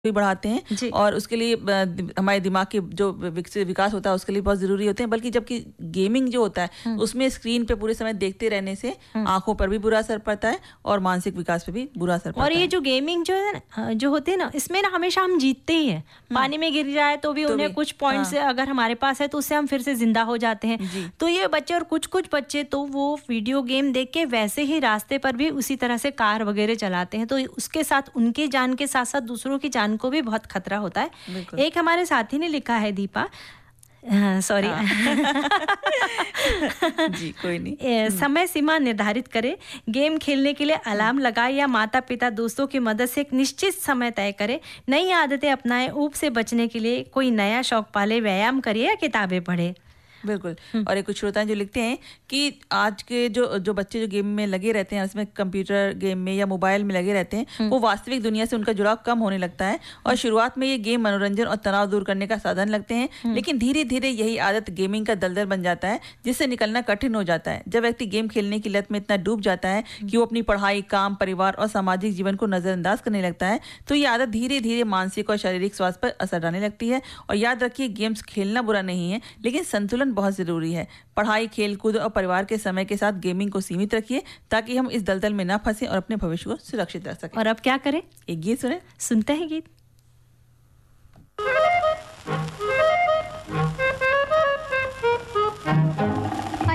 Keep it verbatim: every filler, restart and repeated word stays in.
भी बढ़ाते हैं और उसके लिए हमारे दिमाग के जो विकास होता है उसके लिए बहुत जरूरी होते हैं। बल्कि जबकि गेमिंग जो होता है उसमें स्क्रीन पे पूरे समय देखते रहने से आंखों पर भी बुरा असर पड़ता है और मानसिक विकास पे भी बुरा असर पड़ता है। और ये जो गेमिंग जो है जो होते हैं ना, इसमें ना हमेशा हम जीतते ही हैं। पानी में गिर जाए तो भी तो उन्हें भी, कुछ पॉइंट से अगर हमारे पास है तो उससे हम फिर से जिंदा हो जाते हैं। तो ये बच्चे और कुछ कुछ बच्चे तो वो वीडियो गेम देख के वैसे ही रास्ते पर भी उसी तरह से कार वगैरह चलाते हैं। तो उसके साथ उनकी जान के साथ साथ दूसरों की जान को भी बहुत खतरा होता है। एक हमारे साथी ने लिखा है, दीपा, सॉरी जी कोई नहीं, समय सीमा निर्धारित करें, गेम खेलने के लिए अलार्म लगाए या माता पिता दोस्तों की मदद से एक निश्चित समय तय करें। नई आदतें अपनाएं, ऊब से बचने के लिए कोई नया शौक पाले, व्यायाम करिए या किताबें पढ़े। बिल्कुल। और एक कुछ श्रोता जो लिखते हैं कि आज के जो जो बच्चे जो गेम में लगे रहते हैं, उसमें कंप्यूटर गेम में या मोबाइल में लगे रहते हैं, वो वास्तविक दुनिया से उनका जुड़ाव कम होने लगता है और शुरुआत में ये गेम मनोरंजन और तनाव दूर करने का साधन लगते हैं, लेकिन धीरे धीरे यही आदत गेमिंग का दलदल बन जाता है जिससे निकलना कठिन हो जाता है। जब व्यक्ति गेम खेलने की लत में इतना डूब जाता है कि वो अपनी पढ़ाई, काम, परिवार और सामाजिक जीवन को नजरअंदाज करने लगता है, तो ये आदत धीरे धीरे मानसिक और शारीरिक स्वास्थ्य पर असर डालने लगती है। और याद रखिए, गेम्स खेलना बुरा नहीं है, लेकिन संतुलन बहुत जरूरी है। पढ़ाई, खेलकूद और परिवार के समय के साथ गेमिंग को सीमित रखिए ताकि हम इस दलदल में ना फंसे और अपने भविष्य को सुरक्षित रख सकें। और अब क्या करें? एक गीत सुने, सुनते हैं गीत।